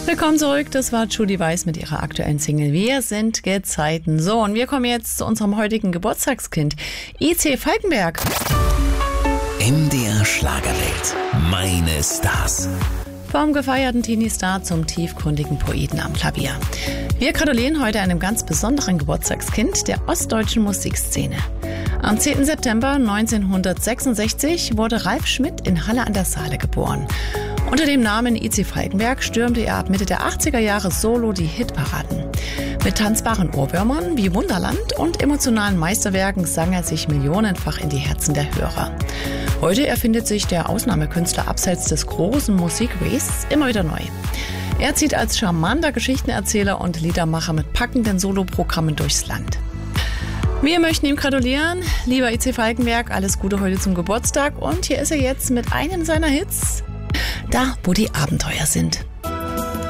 Willkommen zurück, das war Judy Weiß mit ihrer aktuellen Single Wir sind Gezeiten. So, und wir kommen jetzt zu unserem heutigen Geburtstagskind, IC Falkenberg. MDR Schlagerwelt, meine Stars. Vom gefeierten Teenie-Star zum tiefgründigen Poeten am Klavier. Wir gratulieren heute einem ganz besonderen Geburtstagskind der ostdeutschen Musikszene. Am 10. September 1966 wurde Ralf Schmidt in Halle an der Saale geboren. Unter dem Namen IC Falkenberg stürmte er ab Mitte der 80er Jahre solo die Hitparaden. Mit tanzbaren Ohrwürmern wie Wunderland und emotionalen Meisterwerken sang er sich millionenfach in die Herzen der Hörer. Heute erfindet sich der Ausnahmekünstler abseits des großen Musikraces immer wieder neu. Er zieht als charmanter Geschichtenerzähler und Liedermacher mit packenden Soloprogrammen durchs Land. Wir möchten ihm gratulieren. Lieber IC Falkenberg, alles Gute heute zum Geburtstag. Und hier ist er jetzt mit einem seiner Hits, Da, wo die Abenteuer sind.